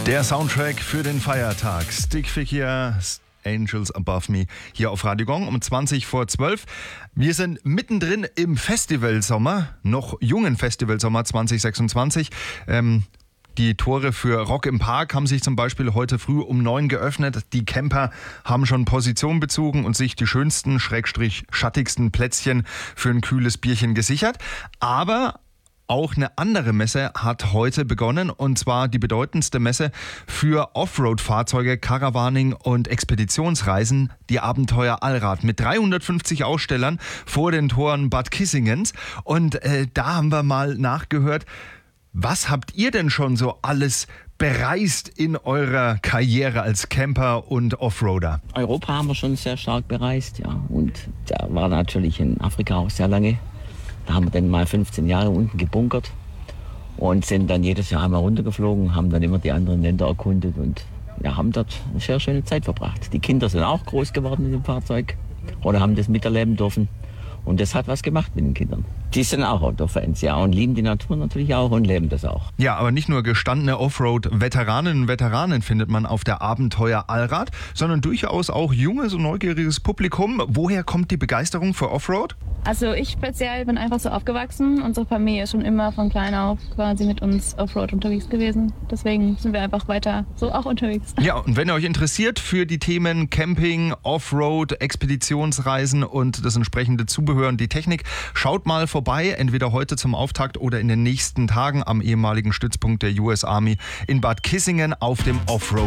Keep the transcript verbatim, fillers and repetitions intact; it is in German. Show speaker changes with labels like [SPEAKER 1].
[SPEAKER 1] Der Soundtrack für den Feiertag. Stick Figure, Angels Above Me, hier auf Radio Gong um zwanzig vor zwölf. Wir sind mittendrin im Festivalsommer, noch jungen Festivalsommer zwanzig sechsundzwanzig. Ähm, Die Tore für Rock im Park haben sich zum Beispiel heute früh um neun geöffnet. Die Camper haben schon Position bezogen und sich die schönsten, schrägstrich schattigsten Plätzchen für ein kühles Bierchen gesichert. Aber auch eine andere Messe hat heute begonnen, und zwar die bedeutendste Messe für Offroad-Fahrzeuge, Caravaning und Expeditionsreisen, die Abenteuer Allrad, mit dreihundertfünfzig Ausstellern vor den Toren Bad Kissingens. Und äh, da haben wir mal nachgehört, was habt ihr denn schon so alles bereist in eurer Karriere als Camper und Offroader?
[SPEAKER 2] Europa haben wir schon sehr stark bereist, ja. Und da war natürlich in Afrika auch sehr lange. Da haben wir dann mal fünfzehn Jahre unten gebunkert und sind dann jedes Jahr einmal runtergeflogen, haben dann immer die anderen Länder erkundet und ja, haben dort eine sehr schöne Zeit verbracht. Die Kinder sind auch groß geworden in dem Fahrzeug oder haben das miterleben dürfen. Und das hat was gemacht mit den Kindern. Die sind auch Autofans, ja, und lieben die Natur natürlich auch und leben das auch.
[SPEAKER 1] Ja, aber nicht nur gestandene Offroad-Veteraninnen und Veteranen findet man auf der Abenteuer Allrad, sondern durchaus auch junges und neugieriges Publikum. Woher kommt die Begeisterung für Offroad?
[SPEAKER 3] Also ich speziell bin einfach so aufgewachsen. Unsere Familie ist schon immer von klein auf quasi mit uns Offroad unterwegs gewesen. Deswegen sind wir einfach weiter so auch unterwegs.
[SPEAKER 1] Ja, und wenn ihr euch interessiert für die Themen Camping, Offroad, Expeditionsreisen und das entsprechende Zubehör und die Technik, schaut mal vorbei, entweder heute zum Auftakt oder in den nächsten Tagen am ehemaligen Stützpunkt der U S Army in Bad Kissingen auf dem Offroad.